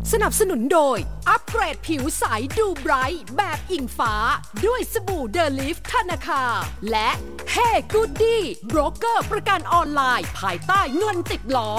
สนับสนุนโดยอัปเกรดผิวใสดูไบรท์แบบอิงฟ้าด้วยสบู่เดลิฟธนาคารและเฮ้กูดดี้โบรกเกอร์ประกันออนไลน์ภายใต้เงินติดล้อ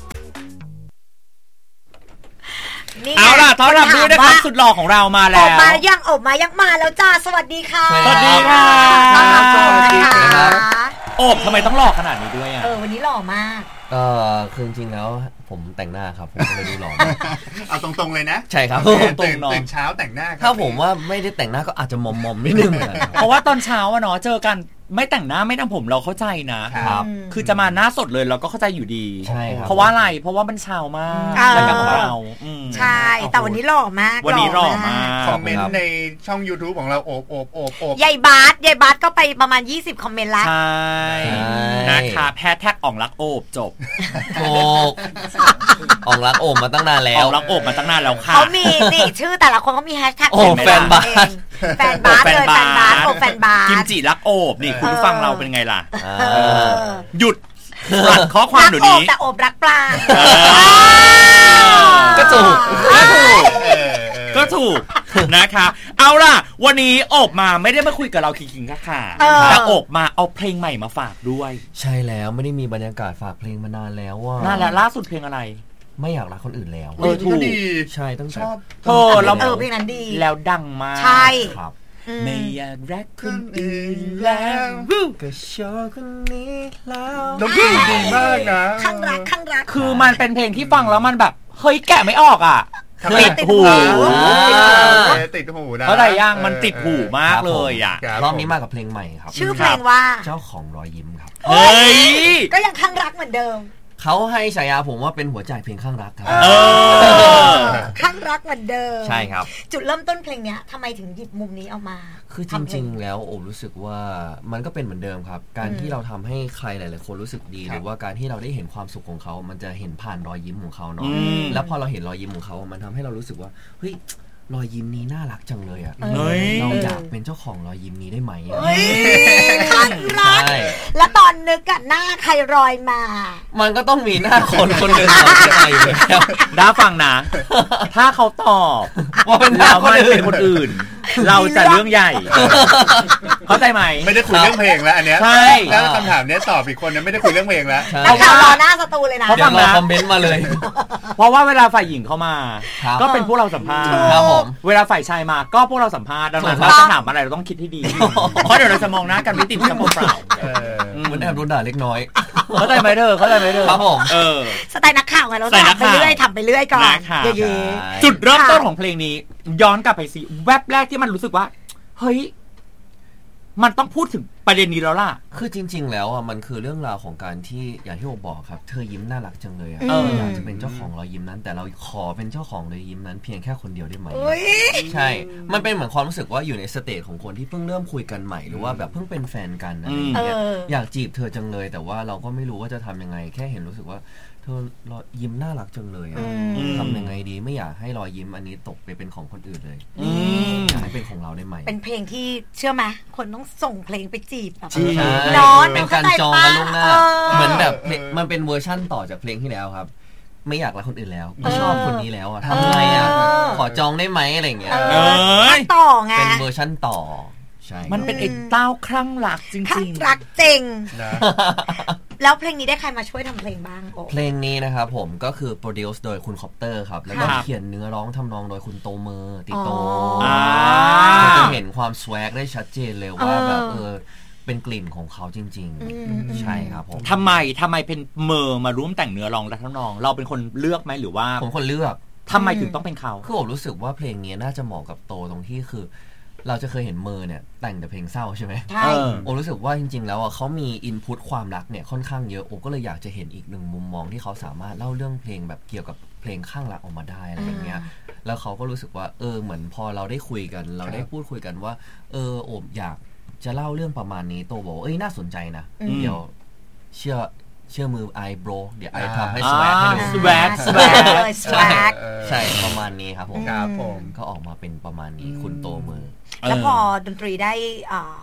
เอาล่ะต้อนรับด้วยนะครับสุดหล่อของเรามาแล้วออกมายังมาแล้วจ้าสวัสดีค่ะสวัสดีค่ะสวัสดีค่ะโอบทำไมต้องหล่อขนาดนี้ด้วยวันนี้หล่อมากคือจริงๆแล้วผมแต่งหน้าครับผมก็เลยดูหล่อเอาตรงๆเลยนะใช่ครับตื่นเช้าแต่งหน้าถ้าผมว่าไม่ได้แต่งหน้าก็อาจจะมอมๆนิดนึงเพราะว่าตอนเช้าเนาะเจอกันไม่แต่งหน้าไม่ทำผมเราเข้าใจนะครับคือจะมาหน้าสดเลยเราก็เข้าใจอยู่ดีใช่ครับเพราะว่าอะไรเพราะว่ามันเช้ามากรายการของเราใช่แต่วันนี้หล่อมากวันนี้หล่อมากคอมเมนต์ในช่อง YouTube ของเราโอบยายบาสก็ไปประมาณ20คอมเมนต์ละใช่นะคะแฮชแท็กอ่องรักโอบจบอ่องรักโอบมาตั้งนานแล้วอ่องรักโอบมาตั้งนานแล้วค่ะเขามีนี่ชื่อแต่ละคนเขามีแฮชแท็กแฟนบาสเลยแฟนบาสโอบแฟนบาสกิมจิรักโอบนี่คุณฟังเราเป็นไงล่ะหยุดรักข้อความเดี๋ยวนี้แต่โอบรักปลาก็ถูกนะคะเอาล่ะวันนี้โอบมาไม่ได้มาคุยกับเราคิงๆค่ะแต่โอบมาเอาเพลงใหม่มาฝากด้วยใช่แล้วไม่ได้มีบรรยากาศฝากเพลงมานานแล้วว่านานแล้วล่าสุดเพลงอะไรไม่อยากรักคนอื่นแล้วถูกใช่ต้องชอบเราเพลงนั้นดีแล้วดังมากใช่ครับไม่อยากรักคนอื่นแล้วก็ชอบคนนี้แล้วน้องดีมากนะข้างรักคือมันเป็นเพลงที่ฟังแล้วมันแบบเฮ้ยแกะไม่ออกอ่ะติดหูนะเพราะอะไรย่างมันติดหูมากเลยอ่ะรอบนี้มากับเพลงใหม่ครับชื่อเพลงว่าเจ้าของรอยยิ้มครับเฮ้ยก็ยังข้างรักเหมือนเดิมเขาให้ฉายาผมว่าเป็นหัวใจเพลงข้างรักครับข้างรักเหมือนเดิมใช่ครับจุดเริ่มต้นเพลงเนี้ยทำไมถึงหยิบมุมนี้เอามาคือจริงๆแล้วโอรู้สึกว่ามันก็เป็นเหมือนเดิมครับการที่เราทำให้ใครหลายๆคนรู้สึกดีหรือว่าการที่เราได้เห็นความสุขของเขามันจะเห็นผ่านรอยยิ้มของเขาเนาะแล้วพอเราเห็นรอยยิ้มของเขามันทำให้เรารู้สึกว่าเฮ้ยรอยยิ้มนี้น่ารักจังเลยอ่ะเราอยากเป็นเจ้าของรอยยิ้มนี้ได้ไหมข้างรักแล้วตอนนึกกันหน้าใครรอยมามันก็ต้องมีหน้าคนคนหนึ่งเราจะไปอยู่แล้วด้าฟังนะถ้าเขาตอบว่าเป็นเราไม่เป็นคนอื่นเราจะเรื่องใหญ่เข้าใจไหมไม่ได้คุยเรื่องเพลงแล้วอันเนี้ยใช่แล้วคำถามเนี้ยตอบอีกคนนึงไม่ได้คุยเรื่องเพลงแล้วนักข่าวรอหน้าสตูเลยนะเดี๋ยวรอคอมเมนต์มาเลยเพราะว่าเวลาฝ่ายหญิงเข้ามาก็เป็นพวกเราสัมภาษณ์เวลาฝ่ายชายมาก็พวกเราสัมภาษณ์ดังนั้นเราจะถามอะไรเราต้องคิดให้ดีเพราะเดี๋ยวเราจะมองหน้ากันไม่ติดกับเปล่าเหมือนแอบโดนด่าเล็กน้อยเข้าใจไหมเธอครับผมสไตล์นักข่าวไงเราทำไปเรื่อยก่อนจุดเริ่มต้นของเพลงนี้ย้อนกลับไปสิแวบแรกที่มันรู้สึกว่าเฮ้ยมันต้องพูดถึงประเด็นนี้แล้วล่ะคือจริงๆแล้วอ่ะมันคือเรื่องราวของการที่อย่างที่ผมบอกครับเธอยิ้มน่ารักจังเลยอ่ะอยากจะเป็นเจ้าของรอยยิ้มนั้นแต่เราขอเป็นเจ้าของรอยยิ้มนั้นเพียงแค่คนเดียวได้ไหมใช่มันเป็นเหมือนความรู้สึกว่าอยู่ในสเตจของคนที่เพิ่งเริ่มคุยกันใหม่หรือว่าแบบเพิ่งเป็นแฟนกันอะไรอย่างเงี้ยอยากจีบเธอจังเลยแต่ว่าเราก็ไม่รู้ว่าจะทำยังไงแค่เห็นรู้สึกว่าเธอรอยยิ้มน่ารักจังเลยทำยังไงดีไม่อยากให้รอยยิ้มอันนี้ตกไปเป็นของคนอื่นเลยอยากให้เป็นของเราได้ไหมเป็นเพลงที่เชื่อไหมคนต้องส่งเพลงไปจีบแบบนอนเป็นการจองกันล่วงหน้าเหมือนแบบมันเป็นเวอร์ชั่นต่อจากเพลงที่แล้วครับไม่อยากรักคนอื่นแล้วก็ชอบคนนี้แล้วทำไงขอจองได้ไหมอะไรอย่างเงี้ยต่อไงเป็นเวอร์ชั่นต่อมันเป็นไอ้เต้าคลั่งรักจริงๆรักจริงแล้วเพลงนี้ได้ใครมาช่วยทำเพลงบ้างเพลงนี้นะครับผมก็คือโปรดิวซ์โดยคุณคอปเตอร์ครับแล้วก็เขียนเนื้อร้องทำนองโดยคุณโตเมอร์ติโตจะเห็นความสวกได้ชัดเจนเลยว่าแบบเป็นกลิ่นของเขาจริงๆใช่ครับผมทำไมเป็นเมอร์มาร่วมแต่งเนื้อร้องและทำนองเราเป็นคนเลือกไหมหรือว่าผมคนเลือกทำไมถึงต้องเป็นเขาคือผมรู้สึกว่าเพลงนี้น่าจะเหมาะกับโตตรงที่คือเราจะเคยเห็นเมอร์เนี่ยแต่งแต่เพลงเศร้าใช่ไหมใช่โอ้รู้สึกว่าจริงๆแล้วเขามีอินพุตความรักเนี่ยค่อนข้างเยอะโอ้ก็เลยอยากจะเห็นอีกหนึ่งมุมมองที่เขาสามารถเล่าเรื่องเพลงแบบเกี่ยวกับเพลงข้างรักออกมาได้อะไรอย่างเงี้ยแล้วเขาก็รู้สึกว่าเหมือนพอเราได้คุยกันเราได้พูดคุยกันว่าโอบอยากจะเล่าเรื่องประมาณนี้โตบอกน่าสนใจนะเดี๋ยวเชื่อมือไอโบรเดี๋ยวไอทำให้สแวกให้ดูสแวกใช่ประมาณนี้ครับผมก็ออกมาเป็นประมาณนี้คุณโตมือแล้วพอดนตรีได้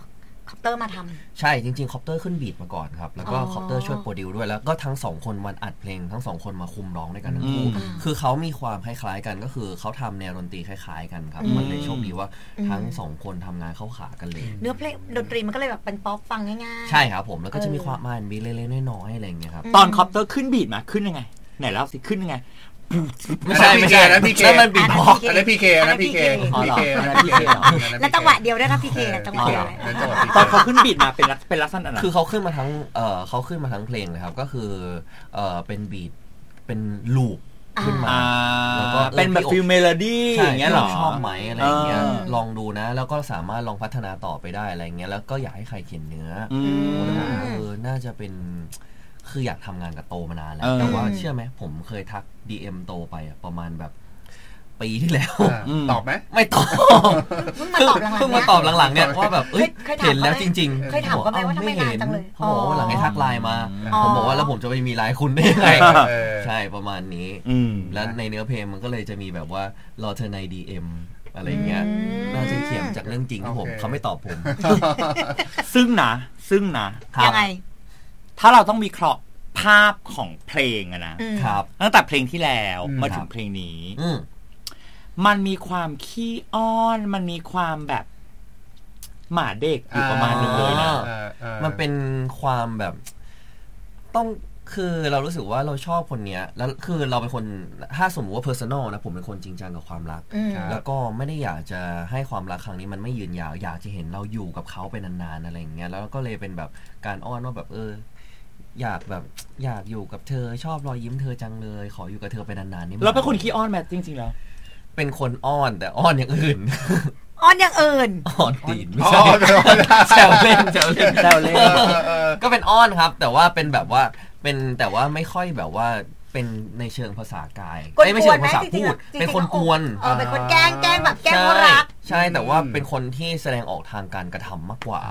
คอปเตอร์มาทำใช่จริงๆคอปเตอร์ขึ้นบีทมาก่อนครับแล้วก็คอปเตอร์ช่วยโปรดิวด้วยแล้วก็ทั้ง2คนวันอัดเพลงทั้ง2คนมาคุมร้องด้วยกันทั้งคู่คือเขามีความคล้ายๆกันก็คือเขาทำแนวดนตรีคล้ายๆกันครับมันเลยโชคดีว่าทั้ง2คนทำงานเข้าขากันเลยเนื้อเพลงดนตรีมันก็เลยแบบเป็นป๊อปฟังง่ายๆใช่ครับผมแล้วก็จะมีความมันเล็กๆน้อยๆอะไรอย่างเงี้ยครับตอนคอปเตอร์ขึ้นบีทมาขึ้นยังไงไหนเล่าสิขึ้นยังไงไม่ใช่นะพี่เคนั่นมันบีทบ็อกซ์อันนั้นพี่เคนะพี่เคแล้วจังหวะเดียวได้ครับพี่เคจังหวะเดียวตอนเขาขึ้นบีทมาเป็นลักษณะไหนคือเขาขึ้นมาทั้งเพลงเลยครับก็คือเป็นบีทเป็นลูปขึ้นมาแล้วก็เป็นแบบฟิลเมโลดี้อย่างเงี้ยหรอชอบไหมอะไรอย่างเงี้ยลองดูนะแล้วก็สามารถลองพัฒนาต่อไปได้อะไรเงี้ยแล้วก็อยากให้ใครเขียนเนื้อน่าจะเป็นคืออยากทำงานกับโตมานานแล้วแต่ว่าเชื่อไหมผมเคยทัก DM โตไปประมาณแบบปีที่แล้วตอบไหมไม่ตอบเพิ่งมาตอบหลังๆเนี่ยว่าแบบเห็นแล้วจริงๆเคยถามก็ไหมว่าทำไมนานจังเลยเขาบอกว่าหลังให้ทักไลน์มาผมบอกว่าแล้วผมจะไปมีไลน์คุณได้ไงใช่ประมาณนี้แล้วในเนื้อเพลงมันก็เลยจะมีแบบว่ารอเธอใน DM อะไรเงี้ยน่าจะเขียนจากเรื่องจริงของผมเขาไม่ตอบผมซึ่งนะยังไงถ้าเราต้องวิเคราะห์ภาพของเพลงนะครับตั้งแต่เพลงที่แล้วมาถึงเพลงนี้มันมีความขี้อ้อนมันมีความแบบหมาเด็กอยู่ประมาณนึงเลยนะมันเป็นความแบบต้องคือเรารู้สึกว่าเราชอบคนเนี้ยแล้วคือเราเป็นคนถ้าสมมติว่า personal นะผมเป็นคนจริงจังกับความรักแล้วก็ไม่ได้อยากจะให้ความรักครั้งนี้มันไม่ยืนยาวอยากจะเห็นเราอยู่กับเขาไปนานๆอะไรอย่างเงี้ยแล้วก็เลยเป็นแบบการอ้อนว่าแบบอยากอยู่กับเธอชอบรอยยิ้มเธอจังเลยขออยู่กับเธอไปนานๆนี่เราเป็นคนขี้อ้อนแมทจริงๆแล้วเป็นคนอ้อนแต่อ้อนอย่างอื่นอ้อนอย่างอื่นอ้อนตีนไม่ใช่แซวเล่นก็เป็นอ้อนครับแต่ว่าเป็นแบบว่าเป็นแต่ว่าไม่ค่อยแบบว่าเป็นในเชิงภาษากายไม่เชิงภาษาพูดเป็นคนกวนเป็นคนแกล้งแบบแกล้งรักใช่แต่ว่าเป็นคนที่แสดงออกทางการกระทำมากกว่า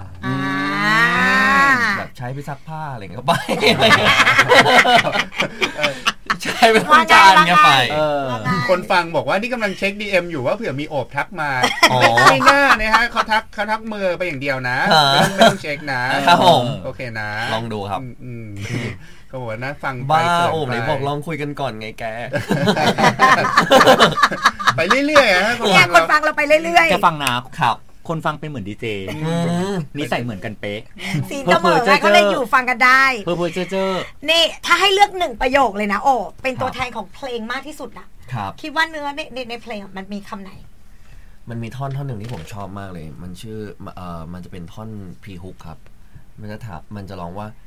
แบบใช้ไปซักผ้าอะไรเงี้ยไปใช่เป็นคนจานเงี้ยไปคนฟังบอกว่านี่กำลังเช็ค DM อยู่ว่าเผื่อมีโอบทักมาไม่น่านะฮะเขาทักมือไปอย่างเดียวนะไม่ต้องเช็คนะครับผมโอเคนะลองดูครับก็บอกว่านะฟังบ้าโอ้ไหนบอกลองคุยกันก่อนไงแกไปเรื่อยๆฮะคนฟังเราไปเรื่อยๆจะฟังนะครับคนฟังเป็นเหมือนดีเจนิสัยเหมือนกันเป๊ะสีเสมอกันก็เลยอยู่ฟังกันได้เพ้อเจ้อนี่ถ้าให้เลือก1ประโยคเลยนะโอ้เป็นตัวแทนของเพลงมากที่สุดอะคิดว่าเนื้อในเพลงมันมีคำไหนมันมีท่อนหนึ่งที่ผมชอบมากเลยมันชื่อมันจะเป็นท่อนพรีฮุกครับมันจะร้องว่า